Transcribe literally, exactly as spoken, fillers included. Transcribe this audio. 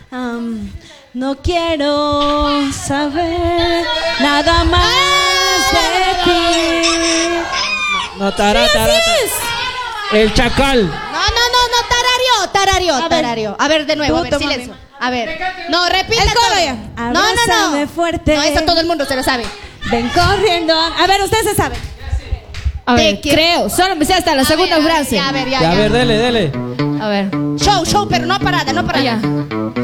Um, no quiero saber nada más de ti. No, tara, Sí, tara, así tara. es. El chacal. No, no, no, no, tarareó, tarareó, A ver. tarareó. A ver, de nuevo, Tú, a ver, toma, silencio. A ver, no, repita El coro todo. ya. No, no, Abrázame no. fuerte. No, eso todo el mundo se lo sabe. Ven corriendo. A ver, usted se sabe. A ver, Te que- creo. Solo me sé hasta la A segunda ver, a ver, frase. ya, a ver, ya, Ya, a ya. ver, dele, dele. A ver. Show, show, pero no parada, no parada. Ya.